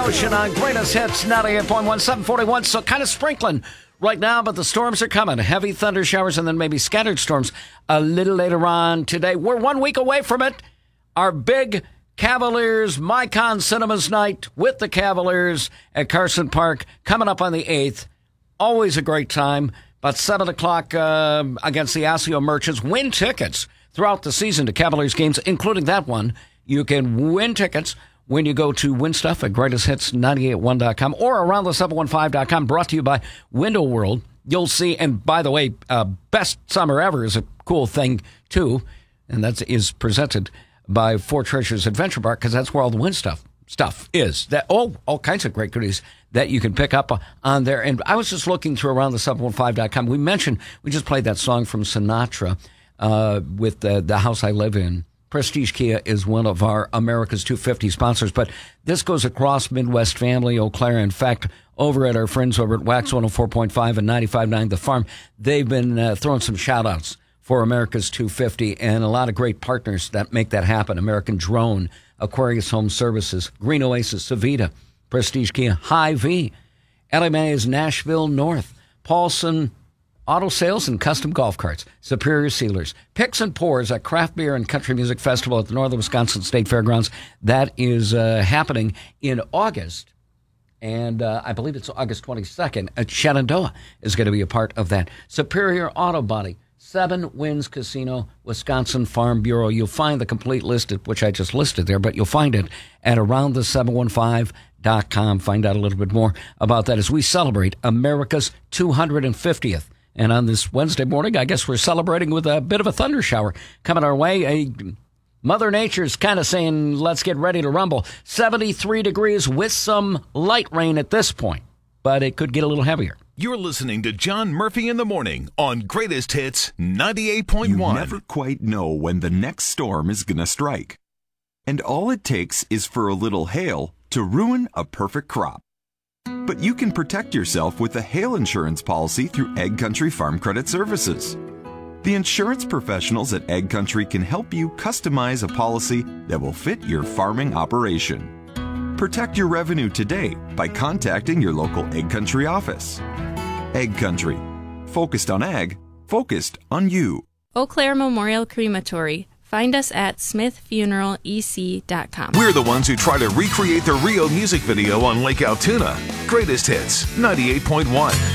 Ocean on Greatest Hits 98.1, 741. So kind of sprinkling right now, but the storms are coming. Heavy thunder showers and then maybe scattered storms a little later on today. We're 1 week away from it. Our big Cavaliers Mycon Cinemas night with the Cavaliers at Carson Park coming up on the 8th. Always a great time. About 7 o'clock against the Osseo Merchants. Win tickets throughout the season to Cavaliers games, including that one. You can win tickets when you go to win stuff at greatesthits981.com or aroundthe715.com, brought to you by Window World. You'll see, and by the way, Best Summer Ever is a cool thing, too, and that is presented by Four Treasures Adventure Park, because that's where all the win stuff is. That all kinds of great goodies that you can pick up on there. And I was just looking through aroundthe715.com. We just played that song from Sinatra with the house I live in. Prestige Kia is one of our America's 250 sponsors, but this goes across Midwest Family, Eau Claire. In fact, over at our friends over at Wax 104.5 and 95.9 The Farm, they've been throwing some shout-outs for America's 250 and a lot of great partners that make that happen. American Drone, Aquarius Home Services, Green Oasis, Savita, Prestige Kia, Hy-Vee, Ellie Mae's Nashville North, Paulson Auto Sales and Custom Golf Carts, Superior Sealers, Picks and Pours at Craft Beer and Country Music Festival at the Northern Wisconsin State Fairgrounds. That is happening in August, and I believe it's August 22nd. At Shenandoah is going to be a part of that. Superior Auto Body, Seven Winds Casino, Wisconsin Farm Bureau. You'll find the complete list, which I just listed there, but you'll find it at aroundthe715.com. Find out a little bit more about that as we celebrate America's 250th. And on this Wednesday morning, I guess we're celebrating with a bit of a thunder shower coming our way. Mother Nature's kind of saying, let's get ready to rumble. 73 degrees with some light rain at this point, but it could get a little heavier. You're listening to John Murphy in the Morning on Greatest Hits 98.1. You never quite know when the next storm is going to strike. And all it takes is for a little hail to ruin a perfect crop. But you can protect yourself with a hail insurance policy through Egg Country Farm Credit Services. The insurance professionals at Egg Country can help you customize a policy that will fit your farming operation. Protect your revenue today by contacting your local Egg Country office. Egg Country. Focused on ag, focused on you. Eau Claire Memorial Crematory. Find us at smithfuneralec.com. We're the ones who try to recreate the Rio music video on Lake Altoona. Greatest Hits 98.1.